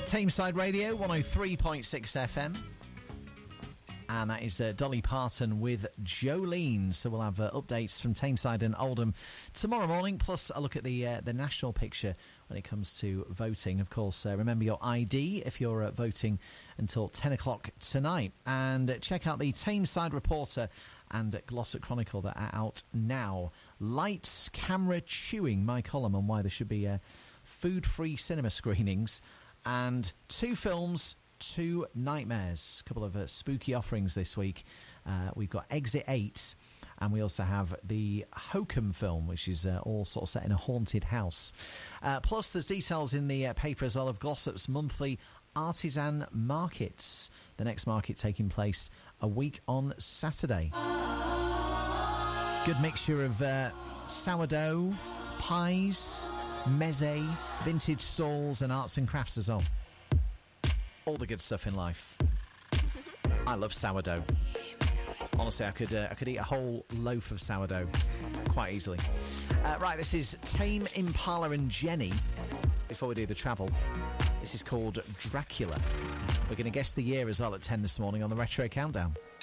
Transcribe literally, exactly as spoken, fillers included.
Tameside Radio, one oh three point six F M. And that is uh, Dolly Parton with Jolene. So we'll have uh, updates from Tameside and Oldham tomorrow morning, plus a look at the uh, the national picture when it comes to voting. Of course, uh, remember your I D if you're uh, voting until ten o'clock tonight. And uh, check out the Tameside Reporter and uh, Glossop Chronicle that are out now. Lights, Camera, Chewing, my column on why there should be uh, food-free cinema screenings. And two films, two nightmares. A couple of uh, spooky offerings this week. Uh, we've got Exit eight, and we also have the Hokum film, which is uh, all sort of set in a haunted house. Uh, plus, there's details in the uh, paper as well of Glossop's monthly artisan markets. The next market taking place a week on Saturday. Good mixture of uh, sourdough, pies, meze, vintage stalls and arts and crafts as well. All the good stuff in life. I love sourdough. Honestly, I could uh, I could eat a whole loaf of sourdough quite easily. Uh, right, this is Tame Impala and Jenny. Before we do the travel, this is called Dracula. We're going to guess the year as well at ten this morning on the Retro Countdown.